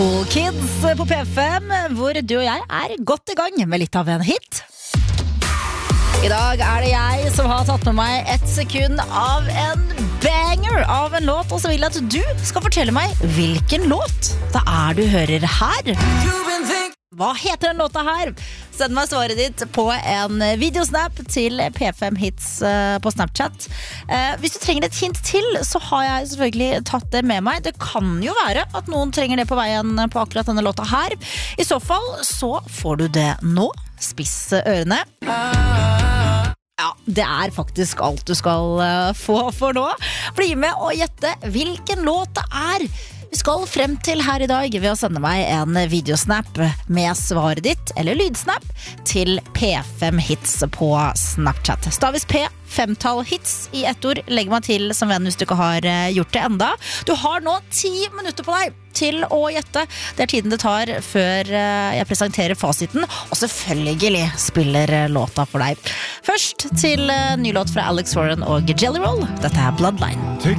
Cool Kids på P5, hvor du og jeg er godt i gang med litt av en hit. I dag er det jeg som har tatt med meg 1 sekund av en banger av en låt, og så vil jeg at du skal fortelle meg hvilken låt det er du hører her. Hva heter den låta her? Send meg svaret ditt på en videosnap til P5 Hits på Snapchat. Hvis du trenger et hint til, så har jeg selvfølgelig tatt det med meg. Det kan jo være at noen trenger det på veien på akkurat denne låta her. I så fall så får du det nå. Spiss ørene. Ja, det er faktisk alt du skal få for nå. Bli med og gjette hvilken låt det er vi skal frem til her i dag ved å sende meg en videosnap med svaret ditt, eller lydsnap, til P5 Hits på Snapchat. Stavis P, 5-tall hits i ett ord. Legg meg til som venn hvis du ikke har gjort det enda. Du har nå 10 minutter på deg til å gjette. Det er tiden det tar før jeg presenterer fasiten, og selvfølgelig spiller låta for deg. Først til ny låt fra Alex Warren og Jelly Roll. Dette er Bloodline.